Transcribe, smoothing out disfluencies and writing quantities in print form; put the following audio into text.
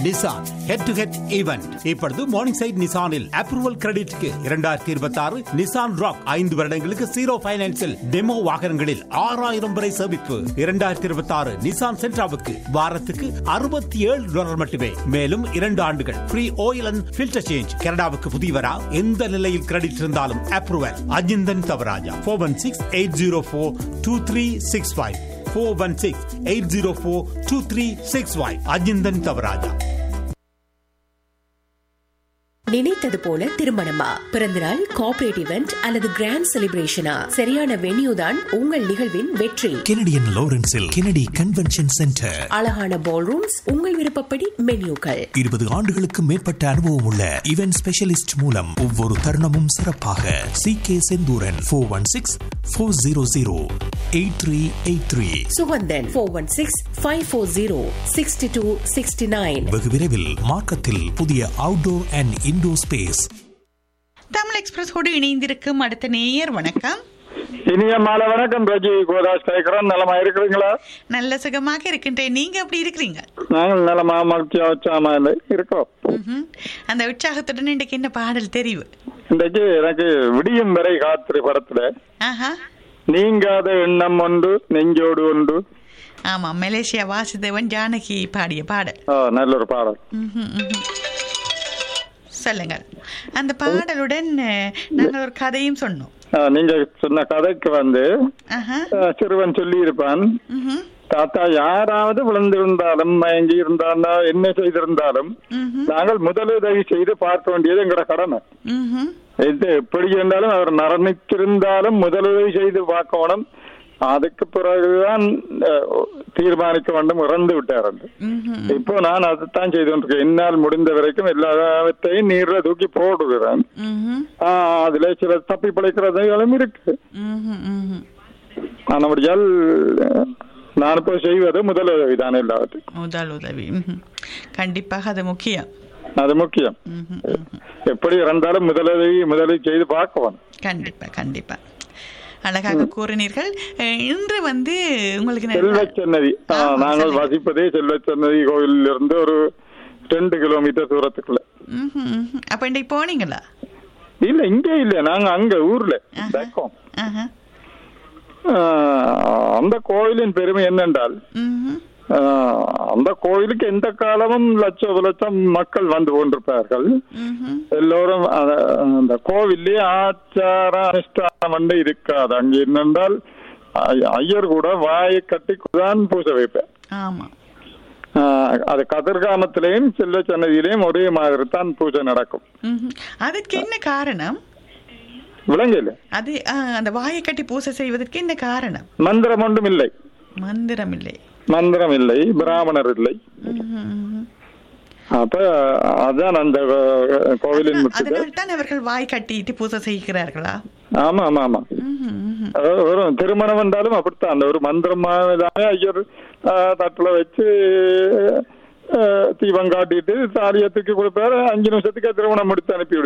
Nissan head to head event இப்பொழுது morning side நிசானில் approval கிரெடிட்க்கு 2026 Nissan rock 5 வருடங்களுக்கு 0 ஃபைனான்ஸில் demo வாகனங்களில் 6000 வரை சேமிப்பு. 2026 நிசான் சென்ட்ராவுக்கு வாரத்துக்கு $67 மட்டுமே. மேலும் 2 ஆண்டுகள் free oil and filter change. கனடாவுக்கு புதியவரா எந்த நிலையில் கிரெடிட் இருந்தாலும் அப்ரூவல். அஜிந்தன் தவராஜா 416-804-2365 416-804-2365 அஜிந்தன் தவராஜா. நினைத்தது போல திருமணமா, பிறந்தநாள், கார்ப்பரேட் இவெண்ட் அல்லது கிராண்ட் செலிப்ரேஷனா, சரியான வென்யூ தான் உங்கள் நிகழ்வின் வெற்றி. Canadian லாரன்ஸில் Kennedy convention centre. அழகான பால் ரூம்ஸ், உங்கள் விருப்பப்படி மென்யூக்கள். 20 ஆண்டுகளுக்கு மேற்பட்ட அனுபவம் உள்ள இவென்ட் ஸ்பெஷலிஸ்ட் மூலம் ஒவ்வொரு தருணமும் சிறப்பாக. CK செந்தூரன் 416-400-8383. சுகந்தன் 416-540-6269. வெகு விரைவில் மார்க்கத்தில் புதிய outdoor and indoor space. Tamil எக்ஸ்பிரஸோடு இணைந்திருக்கும் அடுத்த நேயர். வணக்கம். இனிய மாலை வணக்கம். ரஜி கோதாஸ் கேட்கிறேன். நலமா இருக்கிறீங்களா? நல்ல சுகமாக இருக்கின்றேன். நீங்க எப்படி இருக்கிறீங்க? நாங்கள் நலமா மகிழ்ச்சியா உற்சாகமா இருக்கோம். அந்த உற்சாகத்துடன் இன்றைக்கு என்ன பாடல் தெரிவு? இன்றைக்கு எனக்கு விடியும் வரை காத்திரு படத்துல நீங்காத எண்ணம் ஒன்று நெஞ்சோடு ஒன்று. ஆமா, மலேசியா வாசுதேவன் ஜானகி பாடிய பாடல். நல்ல ஒரு பாடல். சொல்லுங்கள். அந்த பாடலுடன் நாங்கள் ஒரு கதையும் சொன்னோம். நீங்க சொன்ன கதைக்கு சிறுவன் சொல்லி இருப்பான், தாத்தா யாராவது விழுந்திருந்தாலும் மயங்கி இருந்தாலும் என்ன செய்திருந்தாலும் நாங்கள் முதலுதவி செய்து பார்க்க வேண்டியது எங்கட கடமை. இது எப்படி இருந்தாலும் அவர் மரணித்திருந்தாலும் முதலுதவி செய்து பார்க்கணும். அதுக்கு பிறகுதான் தீர்மானிக்க வேண்டும். இறந்து விட்டார். இப்போ நான் அதைத்தான் செய்து கொண்டிருக்கேன். என்னால் முடிந்த வரைக்கும் எல்லாவற்றையும் நீர்ல தூக்கி போடுகிறேன். அதுல சில தப்பி பிழைக்கிறதும் இருக்கு. ஆனபடியால் நான் இப்போ செய்வது முதலுதவி தான். எல்லாவற்றையும் முதலுதவி கண்டிப்பாக அது முக்கியம். அது முக்கியம். எப்படி இறந்தாலும் முதலுதவி செய்து பார்க்கணும். கண்டிப்பா கண்டிப்பா. அழகாக கூறினீர்கள். இன்று உங்களுக்கு செல்வச்சன்னதி, நாங்கள் வசிப்பதே செல்வச்சன்னதி கோயிலில் இருந்து ஒரு 2 கிலோமீட்டர் தூரத்துக்குள்ள. அப்ப இன்னைக்கு போனீங்களா? இல்ல, இங்கே இல்ல, நாங்க அங்க ஊர்ல. அந்த கோயிலின் பெருமை என்னென்றால், அந்த கோயிலுக்கு எந்த காலமும் லட்சம் மக்கள் வந்து கொண்டிருப்பார்கள். எல்லோரும் அந்த கோவிலே ஆச்சார அனுஷ்டானம் இருக்காது. அங்க என்னென்றால் ஐயர் கூட வாயை கட்டிதான் பூசை வைப்பார். அது கதிர்காமத்திலேயும் செல்வ சன்னதியிலேயும் ஒரே மாதிரி தான் பூஜை நடக்கும். அதுக்கு என்ன காரணம்? விளங்கல. அது அந்த வாயை கட்டி பூசை செய்வதற்கு என்ன காரணம்? மந்திரம் ஒன்றும் இல்லை. மந்திரம் இல்லை, பிராமணர் இல்லை. அப்ப அதான் அந்த கோவிலின் அதனால்தான் அவர்கள் வாய் கட்டிட்டு பூஜை செய்கிறார்களா? ஆமா ஆமா ஆமா. ஒரு திருமணம் வந்தாலும் அப்படித்தான். அந்த ஒரு மந்திரமானதாக ஐயர் தட்டுல வச்சு தீபம் காட்டிட்டு தாலியத்துக்கு கொடுப்பாரு. 5 நிமிஷத்துக்கு திருமணம் முடித்து அனுப்பி விடுவார்.